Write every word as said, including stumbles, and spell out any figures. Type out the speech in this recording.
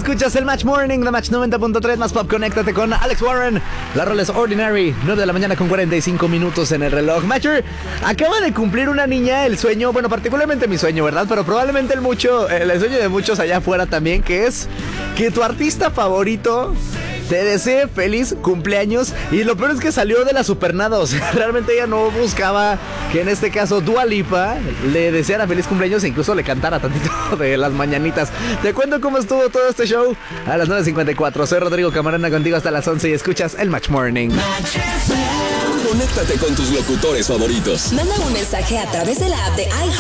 escuchas el Match Morning de Match noventa punto tres más pop. Conéctate con Alex Warren. La rola es Ordinary. nueve de la mañana con cuarenta y cinco minutos en el reloj. Matcher, acaba de cumplir una niña el sueño, bueno, particularmente mi sueño, ¿verdad? Pero probablemente el mucho, el sueño de muchos allá afuera también, que es que tu artista favorito te desee feliz cumpleaños. Y lo peor es que salió de la supernada. O sea, realmente ella no buscaba que en este caso Dua Lipa le deseara feliz cumpleaños e incluso le cantara tantito de las mañanitas. Te cuento cómo estuvo todo este show a las nueve cincuenta y cuatro. Soy Rodrigo Camarena contigo hasta las once y escuchas el Match Morning. Conéctate con tus locutores favoritos. Manda un mensaje a través de la app de iHeart